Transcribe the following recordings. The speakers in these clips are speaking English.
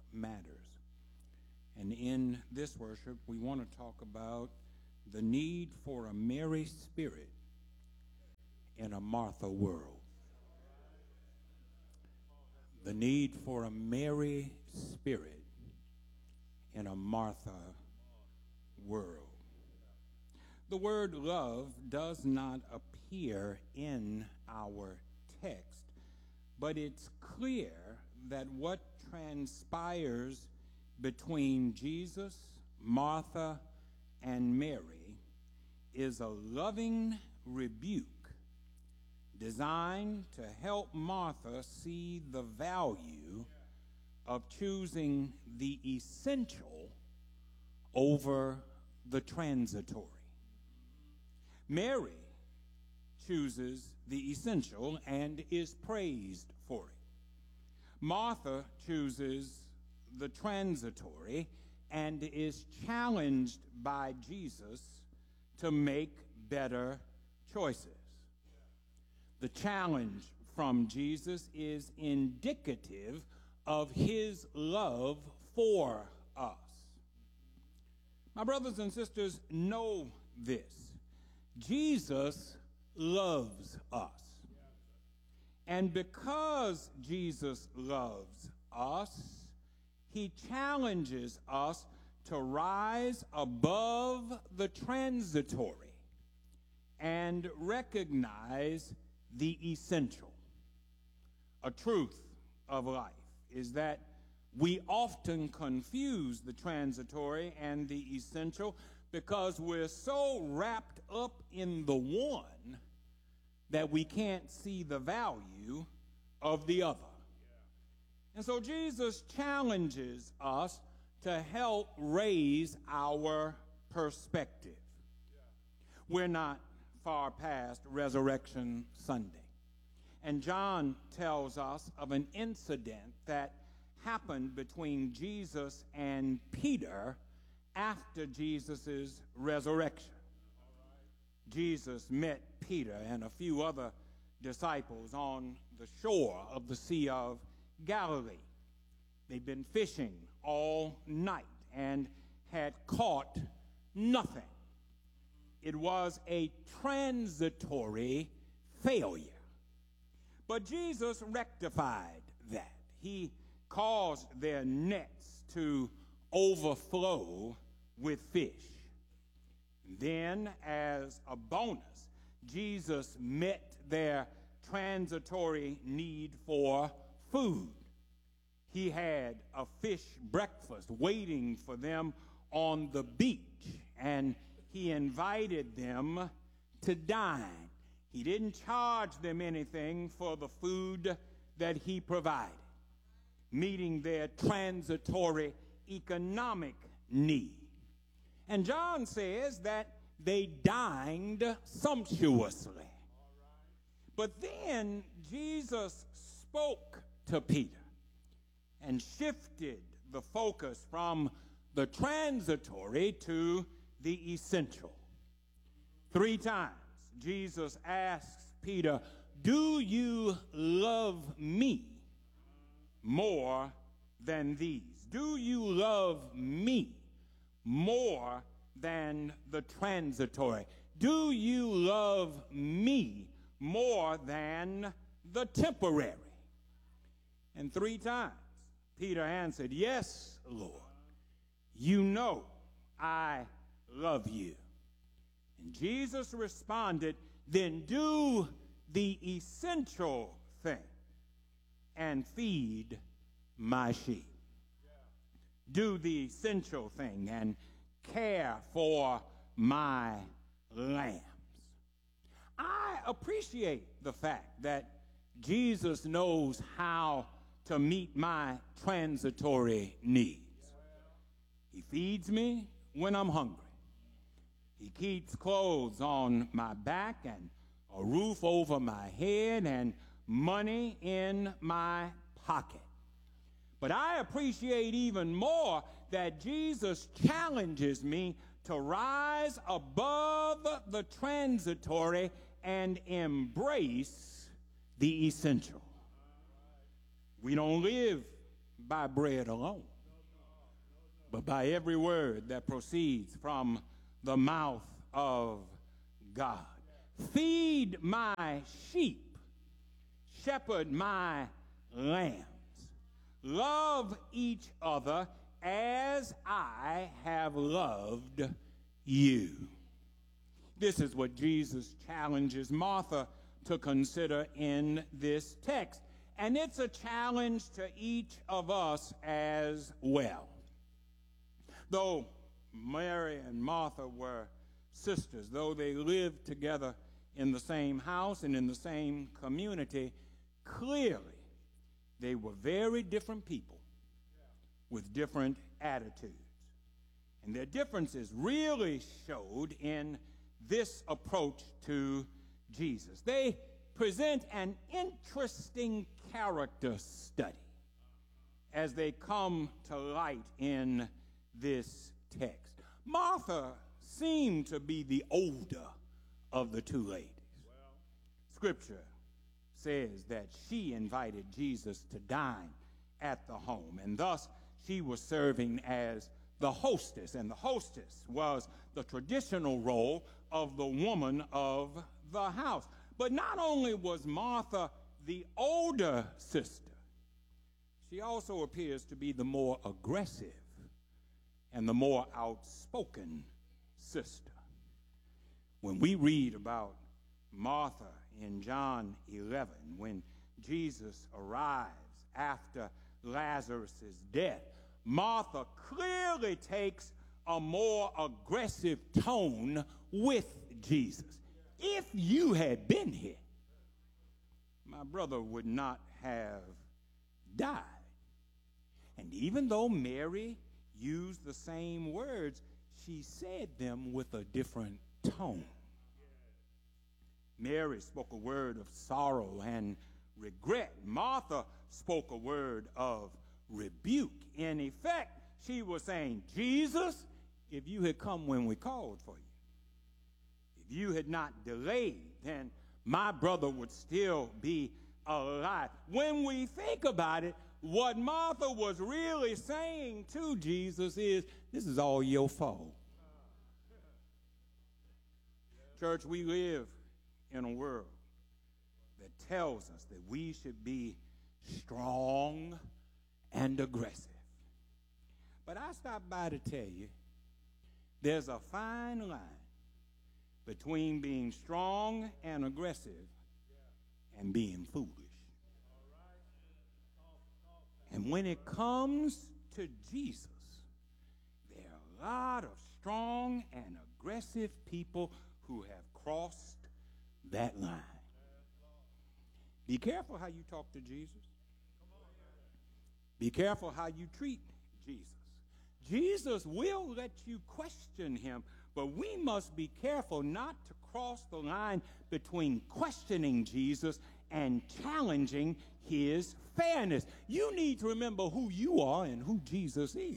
matters. And in this worship, we want to talk about the need for a Mary spirit in a Martha world. The need for a Mary spirit in a Martha world. The word love does not appear in our text, but it's clear that what transpires between Jesus, Martha, and Mary is a loving rebuke designed to help Martha see the value of choosing the essential over the transitory. Mary chooses the essential and is praised for it. Martha chooses the transitory and is challenged by Jesus to make better choices. The challenge from Jesus is indicative of his love for us. My brothers and sisters, know this. Jesus loves us. And because Jesus loves us, he challenges us to rise above the transitory and recognize the essential. A truth of life is that we often confuse the transitory and the essential because we're so wrapped up in the one that we can't see the value of the other. And so Jesus challenges us to help raise our perspective. We're not far past Resurrection Sunday. And John tells us of an incident that happened between Jesus and Peter after Jesus' resurrection. Jesus met Peter and a few other disciples on the shore of the Sea of Galilee. They'd been fishing all night and had caught nothing. It was a transitory failure. But Jesus rectified that. He caused their nets to overflow with fish. Then, as a bonus, Jesus met their transitory need for food. He had a fish breakfast waiting for them on the beach, and he invited them to dine. He didn't charge them anything for the food that he provided, meeting their transitory economic need. And John says that they dined sumptuously. But then Jesus spoke to Peter and shifted the focus from the transitory to the essential. 3 times Jesus asks Peter, "Do you love me more than these? Do you love me more than the transitory? Do you love me more than the temporary?" And 3 times Peter answered, "Yes, Lord, you know I love you." And Jesus responded, "Then do the essential thing and feed my sheep." Do the essential thing and care for my lambs. I appreciate the fact that Jesus knows how to meet my transitory needs. He feeds me when I'm hungry. He keeps clothes on my back and a roof over my head and money in my pocket. But I appreciate even more that Jesus challenges me to rise above the transitory and embrace the essential. We don't live by bread alone, but by every word that proceeds from the mouth of God. Feed my sheep, shepherd my lambs. Love each other as I have loved you. This is what Jesus challenges Martha to consider in this text. And it's a challenge to each of us as well. Though Mary and Martha were sisters, though they lived together in the same house and in the same community, clearly they were very different people with different attitudes. And their differences really showed in this approach to Jesus. They present an interesting character study as they come to light in this text. Martha seemed to be the older of the two ladies. Scripture says that she invited Jesus to dine at the home, and thus she was serving as the hostess, and the hostess was the traditional role of the woman of the house. But not only was Martha the older sister, she also appears to be the more aggressive and the more outspoken sister. When we read about Martha in John 11, when Jesus arrives after Lazarus' death, Martha clearly takes a more aggressive tone with Jesus. If you had been here, my brother would not have died. And even though Mary used the same words, she said them with a different tone. Mary spoke a word of sorrow and regret. Martha spoke a word of rebuke. In effect, she was saying, Jesus, if you had come when we called for you, if you had not delayed, then my brother would still be alive. When we think about it, what Martha was really saying to Jesus is, this is all your fault. Church, we live in a world that tells us that we should be strong and aggressive. But I stopped by to tell you there's a fine line between being strong and aggressive and being foolish. And when it comes to Jesus, there are a lot of strong and aggressive people who have crossed that line. Be careful how you talk to Jesus. Be careful how you treat Jesus. Jesus will let you question him, but we must be careful not to cross the line between questioning Jesus and challenging his fairness. You need to remember who you are and who Jesus is.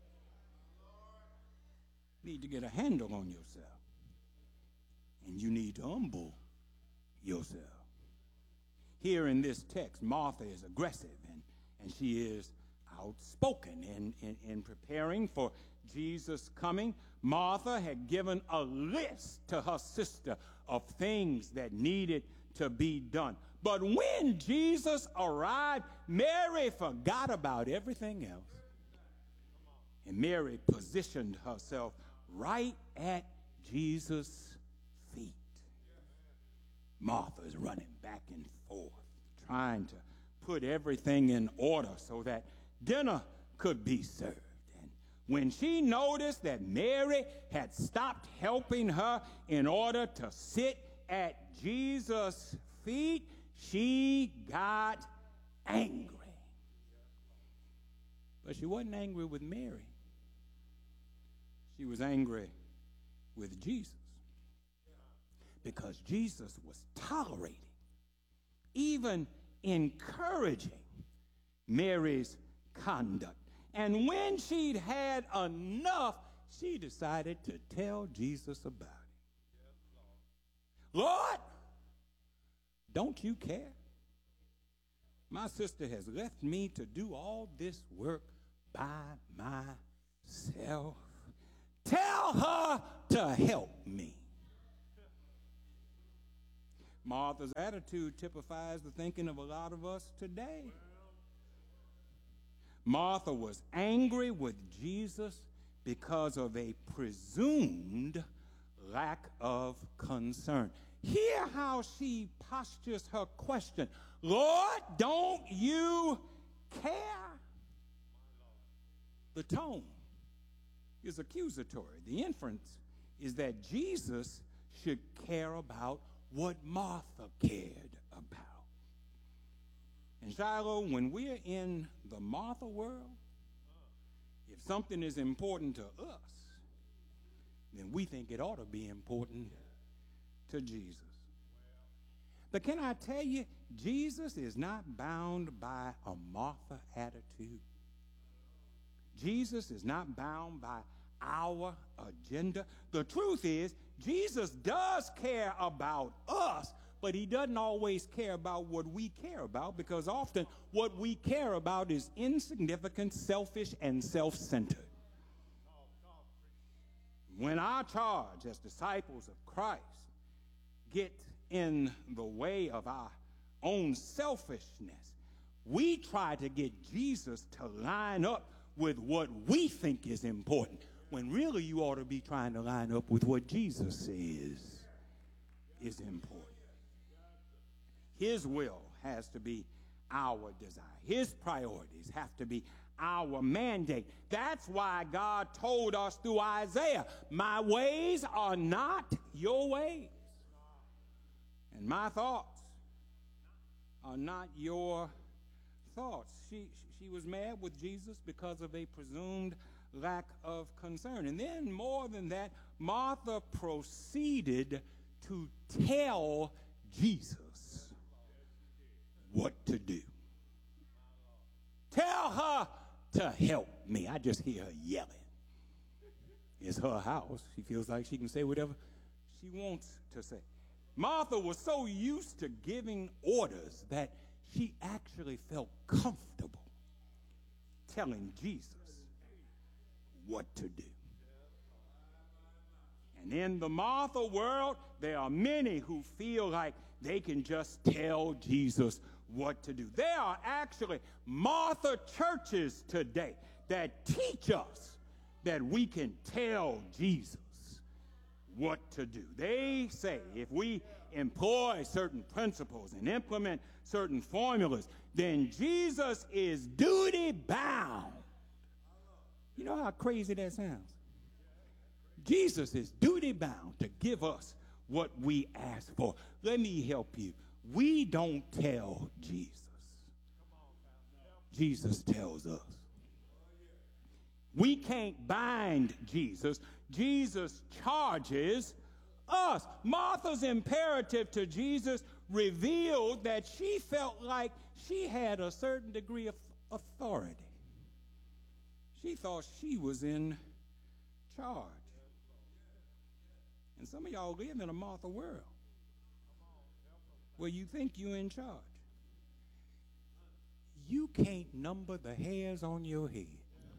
You need to get a handle on yourself. And you need to humble yourself. Here in this text, Martha is aggressive and she is outspoken in preparing for Jesus' coming. Martha had given a list to her sister of things that needed to be done. But when Jesus arrived, Mary forgot about everything else. And Mary positioned herself right at Jesus' feet. Martha is running back and forth, trying to put everything in order so that dinner could be served. And when she noticed that Mary had stopped helping her in order to sit at Jesus' feet, she got angry. But she wasn't angry with Mary. She was angry with Jesus. Because Jesus was tolerating, even encouraging Mary's conduct. And when she'd had enough, she decided to tell Jesus about it. Lord, don't you care? My sister has left me to do all this work by myself. self. Tell her to help me. Martha's attitude typifies the thinking of a lot of us today. Martha was angry with Jesus because of a presumed lack of concern. Hear how she postures her question. Lord, don't you care? The tone is accusatory. The inference is that Jesus should care about what Martha cared about. And Shiloh, when we're in the Martha world, if something is important to us, then we think it ought to be important to Jesus. But can I tell you, Jesus is not bound by a Martha attitude. Jesus is not bound by our agenda. The truth is, Jesus does care about us, but he doesn't always care about what we care about, because often what we care about is insignificant, selfish, and self-centered. When our charge as disciples of Christ get in the way of our own selfishness, we try to get Jesus to line up with what we think is important, when really you ought to be trying to line up with what Jesus says is important. His will has to be our desire. His priorities have to be our mandate. That's why God told us through Isaiah, my ways are not your ways, and my thoughts are not your thoughts. She was mad with Jesus because of a presumed lack of concern. And then, more than that, Martha proceeded to tell Jesus what to do. Tell her to help me. I just hear her yelling. It's her house. She feels like she can say whatever she wants to say. Martha was so used to giving orders that she actually felt comfortable telling Jesus what to do. And in the Martha world, there are many who feel like they can just tell Jesus what to do. There are actually Martha churches today that teach us that we can tell Jesus what to do. They say if we employ certain principles and implement certain formulas, then Jesus is duty bound. You know how crazy that sounds? Jesus is duty bound to give us what we ask for. Let me help you. We don't tell Jesus. Jesus tells us. We can't bind Jesus. Jesus charges us. Martha's imperative to Jesus revealed that she felt like she had a certain degree of authority. She thought she was in charge. And some of y'all live in a Martha world where you think you're in charge. You can't number the hairs on your head,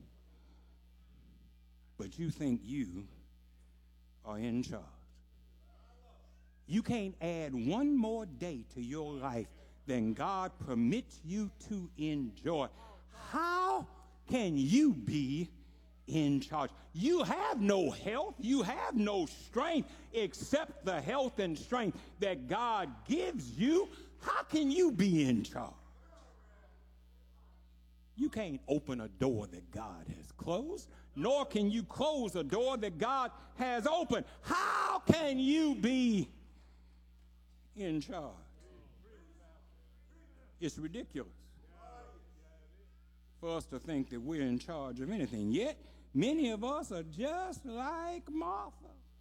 but you think you are in charge. You can't add one more day to your life than God permits you to enjoy. How can you be in charge? You have no health, you have no strength except the health and strength that God gives you. How can you be in charge? You can't open a door that God has closed, nor can you close a door that God has opened. How can you be in charge? It's ridiculous for us to think that we're in charge of anything. Yet, many of us are just like Martha,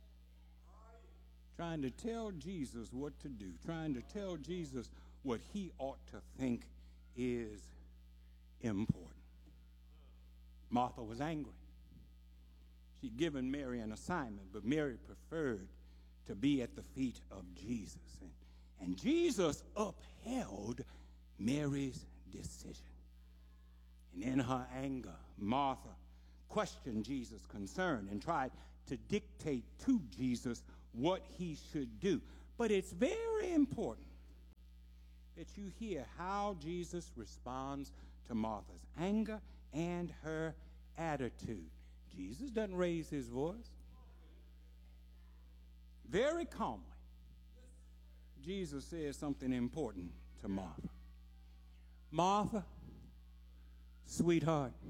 trying to tell Jesus what to do, trying to tell Jesus what he ought to think is important. Martha was angry. She'd given Mary an assignment, but Mary preferred to be at the feet of Jesus. And Jesus upheld Mary's decision. And in her anger, Martha questioned Jesus' concern and tried to dictate to Jesus what he should do. But it's very important that you hear how Jesus responds to Martha's anger and her attitude. Jesus doesn't raise his voice. Very calmly, Jesus says something important to Martha. Martha, sweetheart,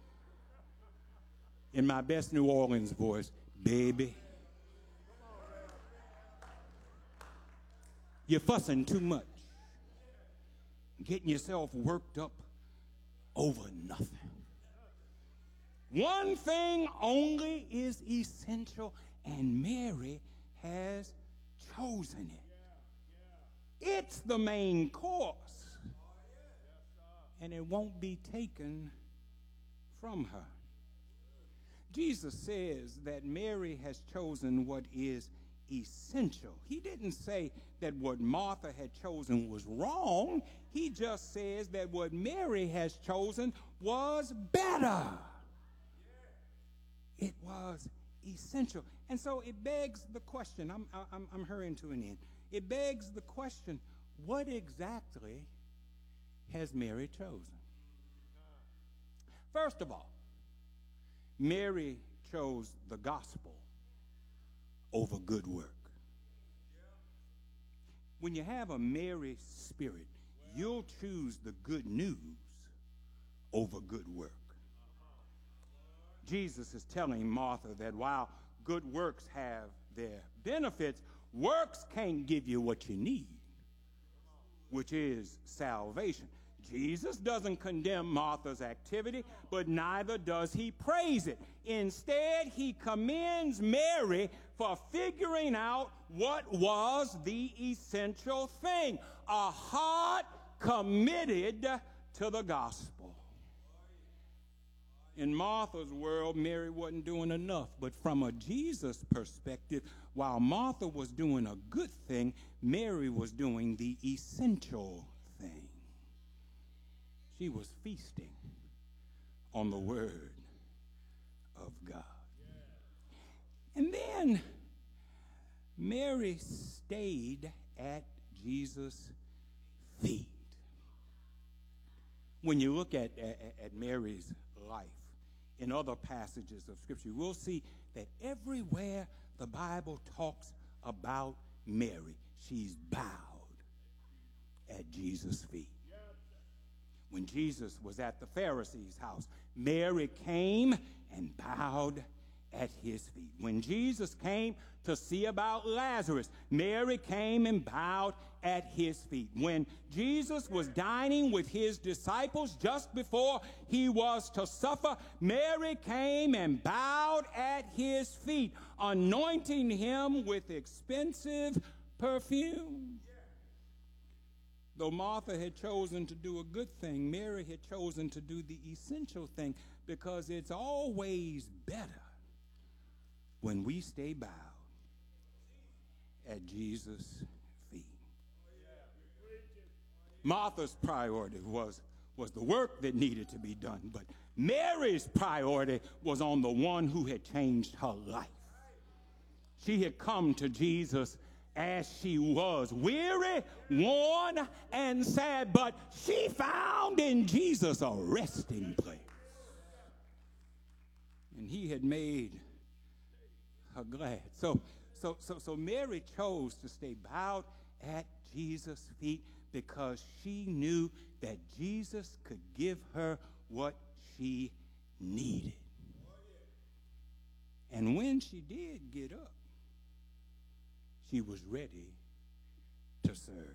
in my best New Orleans voice, baby, you're fussing too much, getting yourself worked up over nothing. One thing only is essential, and Mary has chosen it. It's the main course, and it won't be taken from her. Jesus says that Mary has chosen what is essential. He didn't say that what Martha had chosen was wrong. He just says that what Mary has chosen was better. It was essential. And so it begs the question, I'm hurrying to an end. It begs the question, what exactly has Mary chosen? First of all, Mary chose the gospel over good work. When you have a Mary spirit, you'll choose the good news over good work. Jesus is telling Martha that while good works have their benefits, works can't give you what you need, which is salvation. Jesus doesn't condemn Martha's activity, but neither does he praise it. Instead, he commends Mary for figuring out what was the essential thing: a heart committed to the gospel. In Martha's world, Mary wasn't doing enough, but from a Jesus perspective, while Martha was doing a good thing, Mary was doing the essential thing. She was feasting on the word of God. And then Mary stayed at Jesus' feet. When you look at Mary's life in other passages of Scripture, we'll see that everywhere the Bible talks about Mary, she's bowed at Jesus' feet. When Jesus was at the Pharisee's house, Mary came and bowed at his feet. When Jesus came to see about Lazarus, Mary came and bowed at his feet. When Jesus was dining with his disciples just before he was to suffer, Mary came and bowed at his feet, anointing him with expensive perfume. Though Martha had chosen to do a good thing, Mary had chosen to do the essential thing, because it's always better when we stay bowed at Jesus' feet. Martha's priority was the work that needed to be done, but Mary's priority was on the one who had changed her life. She had come to Jesus as she was, weary, worn, and sad, but she found in Jesus a resting place. And he had made her glad. So Mary chose to stay bowed at Jesus' feet because she knew that Jesus could give her what she needed. And when she did get up, she was ready to serve.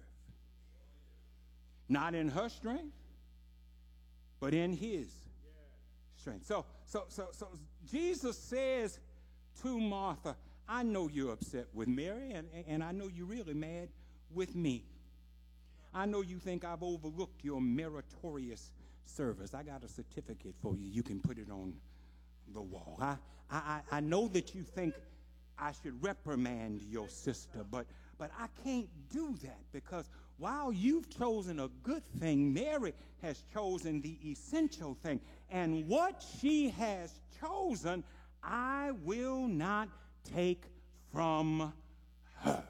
Not in her strength, but in his strength. So Jesus says to Martha, I know you're upset with Mary, and I know you're really mad with me. I know you think I've overlooked your meritorious service. I got a certificate for you. You can put it on the wall. I know that you think I should reprimand your sister, but I can't do that, because while you've chosen a good thing, Mary has chosen the essential thing. And what she has chosen, I will not take from her.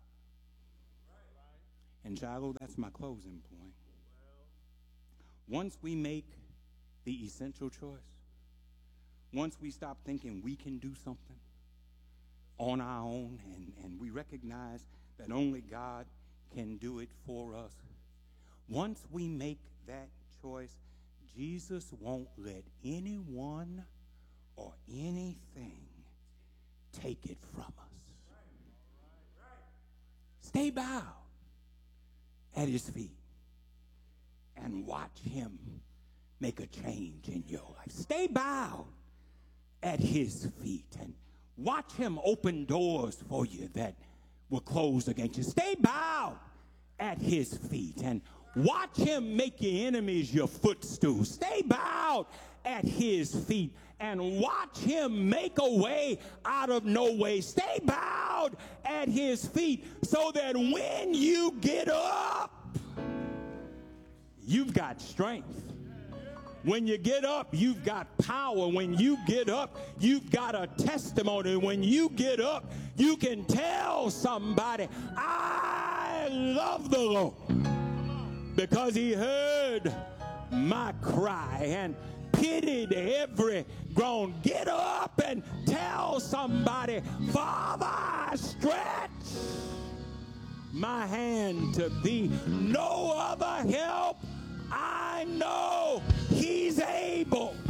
And Shiloh, that's my closing point. Once we make the essential choice, once we stop thinking we can do something on our own, and we recognize that only God can do it for us, once we make that choice, Jesus won't let anyone or anything take it from us. Stay bowed at his feet and watch him make a change in your life. Stay bowed at his feet and watch him open doors for you that were closed against you. Stay bowed at his feet and watch him make your enemies your footstool. Stay bowed at his feet and watch him make a way out of no way. Stay bowed at his feet so that when you get up, you've got strength. When you get up, you've got power. When you get up, you've got a testimony. When you get up, you can tell somebody, I love the Lord because he heard my cry and pitied every groan. Get up and tell somebody, Father, I stretch my hand to thee. No other help I know. He's able